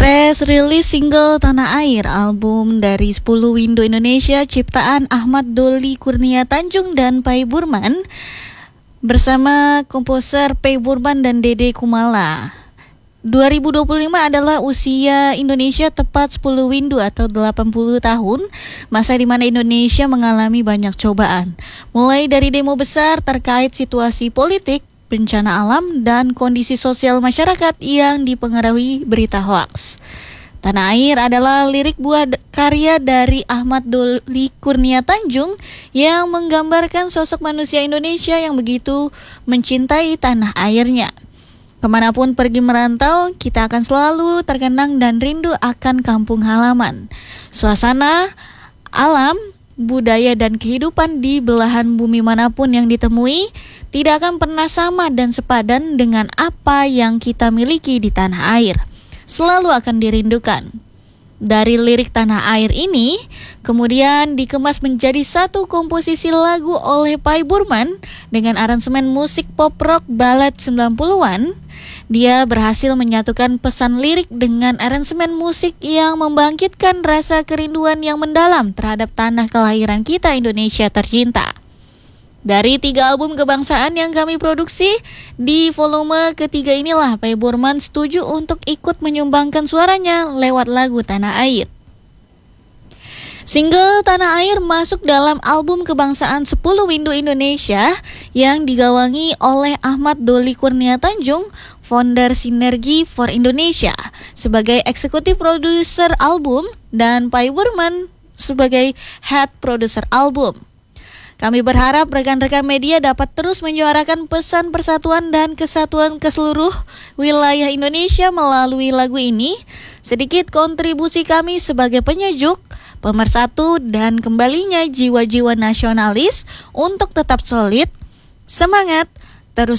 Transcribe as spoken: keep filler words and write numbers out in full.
Press rilis single Tanah Air, album dari sepuluh Window Indonesia ciptaan Ahmad Doli Kurnia Tanjung dan Pai Burman bersama komposer Pai Burman dan Dede Kumala. dua ribu dua puluh lima adalah usia Indonesia tepat sepuluh Window atau delapan puluh tahun, masa di mana Indonesia mengalami banyak cobaan, mulai dari demo besar terkait situasi politik, bencana alam, dan kondisi sosial masyarakat yang dipengaruhi berita hoaks. Tanah Air adalah lirik buah karya dari Ahmad Doli Kurnia Tanjung yang menggambarkan sosok manusia Indonesia yang begitu mencintai tanah airnya. Kemanapun pergi merantau, kita akan selalu terkenang dan rindu akan kampung halaman. Suasana, alam, budaya dan kehidupan di belahan bumi manapun yang ditemui tidak akan pernah sama dan sepadan dengan apa yang kita miliki di tanah air. Selalu akan dirindukan. Dari lirik Tanah Air ini kemudian dikemas menjadi satu komposisi lagu oleh Pai Burman dengan aransemen musik pop rock ballad sembilan puluhan. Dia berhasil menyatukan pesan lirik dengan aransemen musik yang membangkitkan rasa kerinduan yang mendalam terhadap tanah kelahiran kita, Indonesia tercinta. Dari tiga album kebangsaan yang kami produksi, di volume ketiga inilah Pai Burman setuju untuk ikut menyumbangkan suaranya lewat lagu Tanah Air. Single Tanah Air masuk dalam album kebangsaan sepuluh Window Indonesia yang digawangi oleh Ahmad Doli Kurnia Tanjung, founder Sinergi for Indonesia, sebagai eksekutif produser album, dan Pai Burman sebagai head producer album. Kami berharap rekan-rekan media dapat terus menyuarakan pesan persatuan dan kesatuan ke seluruh wilayah Indonesia melalui lagu ini. Sedikit kontribusi kami sebagai penyejuk, pemersatu, dan kembalinya jiwa-jiwa nasionalis untuk tetap solid, semangat,